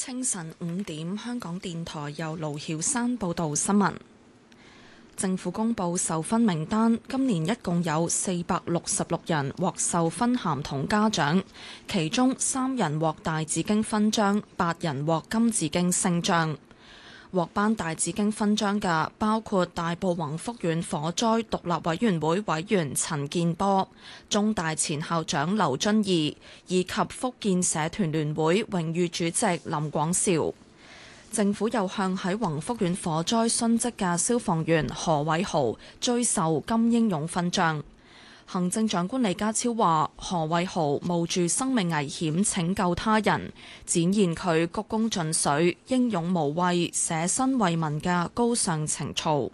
清晨5點，香港電台由盧曉山報道新聞。政府公布授勳名單，今年一共有466人獲授勳銜同嘉獎，其中3人獲大紫荊勳章，8人獲金紫荊星章。獲頒大紫荊勳章嘅包括大埔宏福苑火災獨立委員會委員陳健波、中大前校長劉遵義以及福建社團聯會榮譽主席林廣兆。政府又向喺宏福苑火災殉職嘅消防員何偉豪追授金英勇勳章。行政長官李家超話：何偉豪冒住生命危險拯救他人，展現佢鞠躬盡瘁、英勇無畏、捨身為民嘅高尚情操。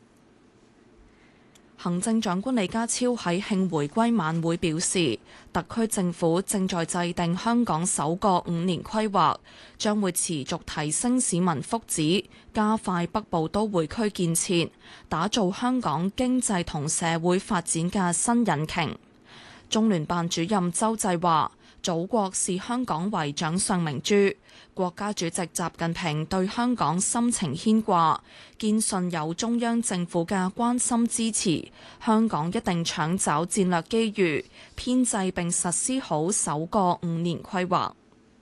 行政長官李家超喺慶回歸晚會表示，特區政府正在制定香港首個5年規劃，將會持續提升市民福祉，加快北部都會區建設，打造香港經濟同社會發展嘅新引擎。中聯辦主任周濟話：祖國視香港為掌上明珠，國家主席習近平對香港深情牽掛，堅信有中央政府嘅關心支持，香港一定搶找戰略機遇，編製並實施好首個5年規劃。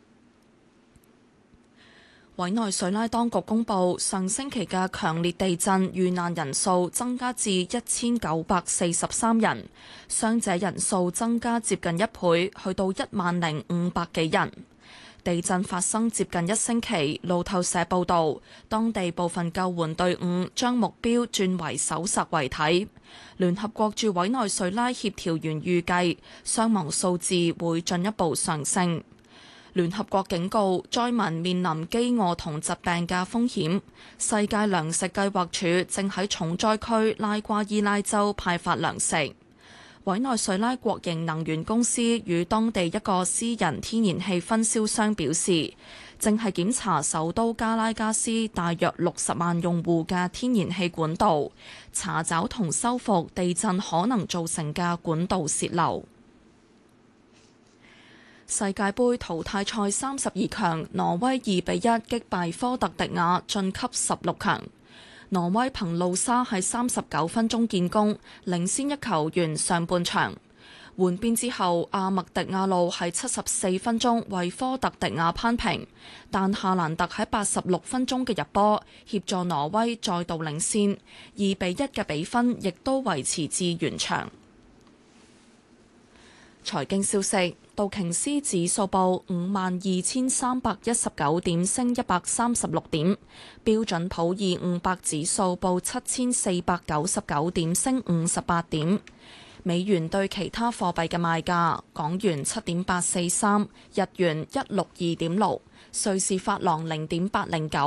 委內瑞拉當局公布，上星期嘅強烈地震遇難人數增加至1943人，傷者人數增加接近1倍，去到10500幾人。地震發生接近1星期，路透社報導，當地部分救援隊伍將目標轉為搜索遺體。聯合國駐委內瑞拉協調員預計，傷亡數字會進一步上升。聯合國警告災民面臨饑餓同疾病嘅風險。世界糧食計劃署正喺重災區拉瓜伊拉州派發糧食。委內瑞拉國營能源公司與當地一個私人天然氣分銷商表示，正係檢查首都加拉加斯大約60萬用戶嘅天然氣管道，查找同修復地震可能造成嘅管道洩漏。世界盃淘汰賽32強，挪威2比1擊敗科特迪瓦晉級16強。挪威憑路沙喺39分鐘建功，領先1球完上半場。換邊之後，阿麥迪亞路喺74分鐘為科特迪瓦扳平，但夏蘭特喺86分鐘嘅入波協助挪威再度領先，2比1嘅比分亦都維持至完場。財經消息。道瓊斯指數報52,319點，升136點；標準普爾500指數報7,499點，升58點。美元對其他貨幣嘅賣價：港元7.843，日元162.6，瑞士法郎0.809。